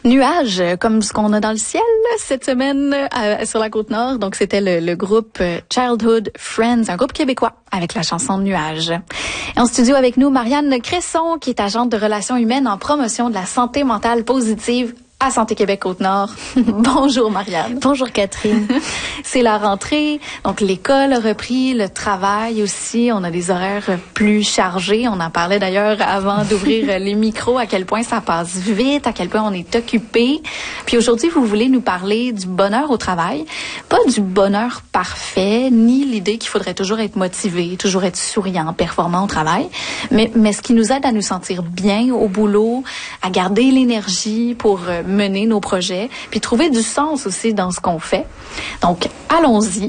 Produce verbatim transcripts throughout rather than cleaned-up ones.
Nuages, comme ce qu'on a dans le ciel cette semaine euh, sur la Côte-Nord. Donc, c'était le, le groupe Childhood Friends, un groupe québécois avec la chanson Nuages. Et en studio avec nous, Marianne Cresson, qui est agente de relations humaines en promotion de la santé mentale positive à Santé Québec Côte-Nord. Bonjour Marianne. Bonjour Catherine. C'est la rentrée, donc l'école a repris, le travail aussi, on a des horaires plus chargés. On en parlait d'ailleurs avant d'ouvrir les micros, à quel point ça passe vite, à quel point on est occupé. Puis aujourd'hui, vous voulez nous parler du bonheur au travail. Pas du bonheur parfait, ni l'idée qu'il faudrait toujours être motivé, toujours être souriant, performant au travail, mais, mais ce qui nous aide à nous sentir bien au boulot, à garder l'énergie pour mener nos projets, puis trouver du sens aussi dans ce qu'on fait. Donc, allons-y.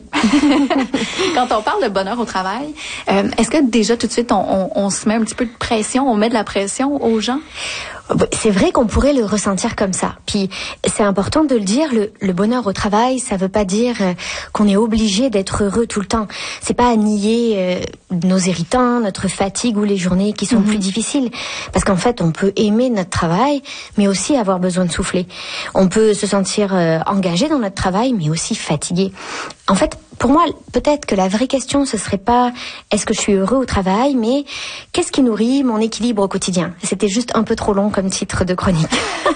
Quand on parle de bonheur au travail, euh, est-ce que déjà tout de suite, on, on, on se met un petit peu de pression, on met de la pression aux gens? C'est vrai qu'on pourrait le ressentir comme ça. Puis c'est important de le dire, le, le bonheur au travail, ça veut pas dire euh, qu'on est obligé d'être heureux tout le temps. C'est pas à nier euh, nos irritants, notre fatigue ou les journées qui sont mm-hmm. plus difficiles. Parce qu'en fait, on peut aimer notre travail, mais aussi avoir besoin de souffler. On peut se sentir euh, engagé dans notre travail, mais aussi fatigué. En fait, pour moi, peut-être que la vraie question, ce serait pas est-ce que je suis heureux au travail, mais qu'est-ce qui nourrit mon équilibre au quotidien? C'était juste un peu trop long comme titre de chronique.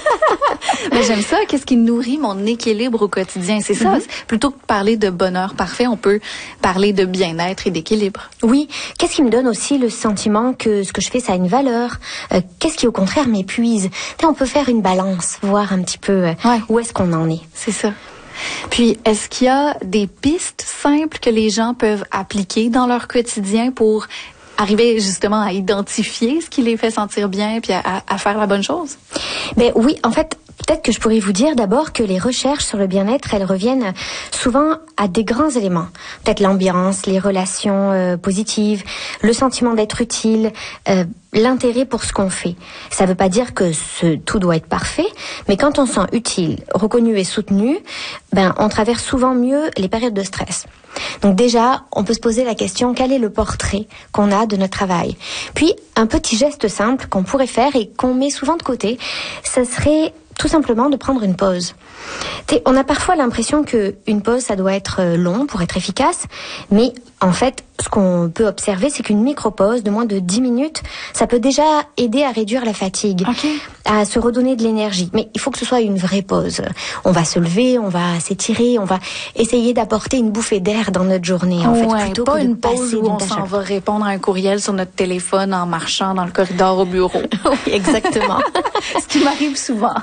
Mais j'aime ça. Qu'est-ce qui nourrit mon équilibre au quotidien? C'est ça. Mm-hmm. Plutôt que de parler de bonheur parfait, on peut parler de bien-être et d'équilibre. Oui. Qu'est-ce qui me donne aussi le sentiment que ce que je fais, ça a une valeur? Euh, qu'est-ce qui, au contraire, m'épuise? T'sais, on peut faire une balance, voir un petit peu euh, ouais. où est-ce qu'on en est. C'est ça. Puis, est-ce qu'il y a des pistes simples que les gens peuvent appliquer dans leur quotidien pour arriver justement à identifier ce qui les fait sentir bien puis à, à faire la bonne chose? Ben oui, en fait, peut-être que je pourrais vous dire d'abord que les recherches sur le bien-être, elles reviennent souvent à des grands éléments. Peut-être l'ambiance, les relations euh, positives, le sentiment d'être utile, euh, l'intérêt pour ce qu'on fait. Ça ne veut pas dire que ce, tout doit être parfait, mais quand on se sent utile, reconnu et soutenu, ben, on traverse souvent mieux les périodes de stress. Donc déjà, on peut se poser la question, quel est le portrait qu'on a de notre travail? Puis, un petit geste simple qu'on pourrait faire et qu'on met souvent de côté, ça serait tout simplement de prendre une pause. T'sais, on a parfois l'impression qu'une pause, ça doit être long pour être efficace, mais en fait, ce qu'on peut observer, c'est qu'une micro-pause de moins de dix minutes, ça peut déjà aider à réduire la fatigue, okay. à se redonner de l'énergie. Mais il faut que ce soit une vraie pause. On va se lever, on va s'étirer, on va essayer d'apporter une bouffée d'air dans notre journée, en ouais, fait, plutôt pas que une de passer pause où on s'en va répondre à un courriel sur notre téléphone en marchant dans le corridor au bureau. Oui, exactement. Ce qui m'arrive souvent.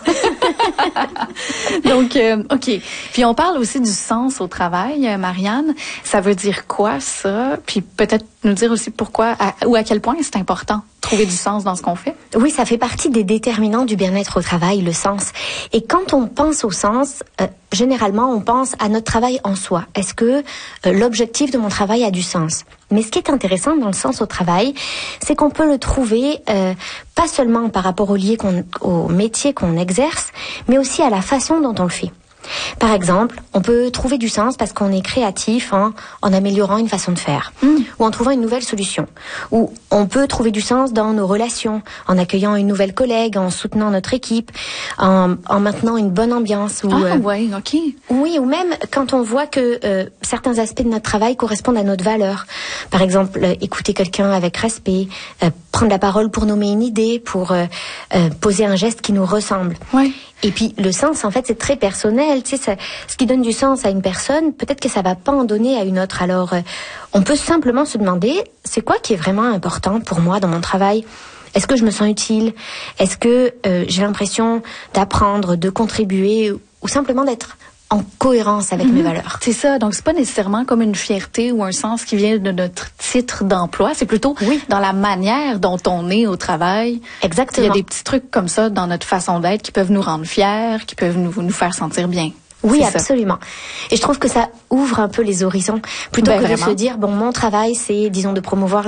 Donc, euh, OK. Puis on parle aussi du sens au travail, Marianne. Ça veut dire quoi, ça? Puis peut-être nous dire aussi pourquoi à, ou à quel point c'est important de trouver du sens dans ce qu'on fait. Oui, ça fait partie des déterminants du bien-être au travail, le sens. Et quand on pense au sens, euh, généralement, on pense à notre travail en soi. Est-ce que euh, l'objectif de mon travail a du sens? Mais ce qui est intéressant dans le sens au travail, c'est qu'on peut le trouver euh, pas seulement par rapport au, lié qu'on, au métier qu'on exerce, mais aussi à la façon dont on le fait. Par exemple, on peut trouver du sens parce qu'on est créatif hein, en améliorant une façon de faire, mmh. ou en trouvant une nouvelle solution. Ou on peut trouver du sens dans nos relations, en accueillant une nouvelle collègue, en soutenant notre équipe, en, en maintenant une bonne ambiance. Ou, ah, euh, ouais, ok. Oui, ou même quand on voit que euh, certains aspects de notre travail correspondent à notre valeur. Par exemple, euh, écouter quelqu'un avec respect, euh, prendre la parole pour nommer une idée, pour euh, euh, poser un geste qui nous ressemble. Ouais. Et puis le sens, en fait, c'est très personnel. Tu sais, ça, ce qui donne du sens à une personne, peut-être que ça va pas en donner à une autre. Alors, euh, on peut simplement se demander, c'est quoi qui est vraiment important pour moi dans mon travail? Est-ce que je me sens utile? Est-ce que euh, j'ai l'impression d'apprendre, de contribuer, ou simplement d'être en cohérence avec mm-hmm. mes valeurs? C'est ça. Donc, c'est pas nécessairement comme une fierté ou un sens qui vient de notre titre d'emploi. C'est plutôt oui. dans la manière dont on est au travail. Exactement. Il y a des petits trucs comme ça dans notre façon d'être qui peuvent nous rendre fiers, qui peuvent nous, nous faire sentir bien. Oui, c'est absolument. Ça. Et je trouve que ça ouvre un peu les horizons. Plutôt ben, que vraiment. de se dire, bon, mon travail, c'est, disons, de promouvoir